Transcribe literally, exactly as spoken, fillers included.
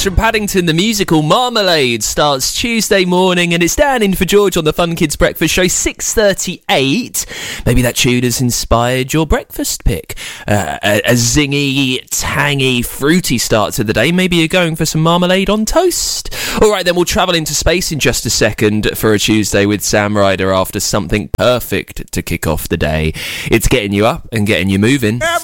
Marmalades from Paddington the Musical. Marmalade starts Tuesday morning, and it's Dan in for George on the Fun Kids Breakfast Show, six thirty-eight. Maybe that tune has inspired your breakfast pick. Uh, a, a zingy, tangy, fruity start to the day. Maybe you're going for some marmalade on toast. All right, then we'll travel into space in just a second for a Tuesday with Sam Ryder after something perfect to kick off the day. It's getting you up and getting you moving.